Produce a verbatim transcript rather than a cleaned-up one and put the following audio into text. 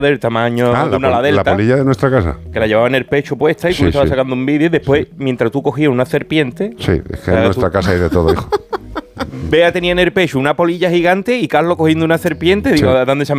del tamaño Ah, de una la, ala pol- la delta, polilla de nuestra casa. que la llevaba en el pecho puesta y tú Sí, le estabas sí. sacando un vídeo y después, mientras tú cogías una serpiente, Sí, es que Claro, en nuestra tú- casa hay de todo, hijo. Bea tenía en el pecho una polilla gigante y Carlos cogiendo una serpiente, digo, Sí. dando esa